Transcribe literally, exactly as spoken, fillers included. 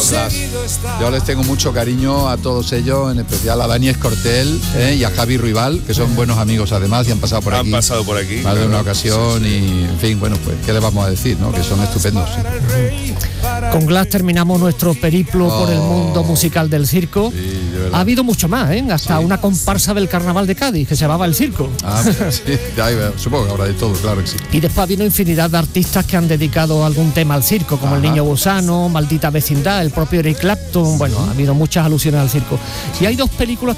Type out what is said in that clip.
Glass. Yo les tengo mucho cariño a todos ellos, en especial a Dani Escortel eh, y a Javi Ruibal, que son buenos amigos además y han pasado por han aquí. Han pasado por aquí. Más claro. de una ocasión, sí, sí. Y en fin, bueno, pues qué les vamos a decir, ¿no? Que son estupendos. Sí. Con Glass terminamos nuestro periplo oh, por el mundo musical del circo. Sí, ha habido mucho más, ¿eh? Hasta sí. una comparsa del Carnaval de Cádiz que se llamaba El Circo. Ah, sí, supongo que habrá de todo, claro que sí. Y después ha habido infinidad de artistas que han dedicado algún tema al circo, como Ajá. El Niño Gusano, Maldita Vecindad, el propio Eric Clapton. Bueno, ha habido muchas alusiones al circo. Y hay dos películas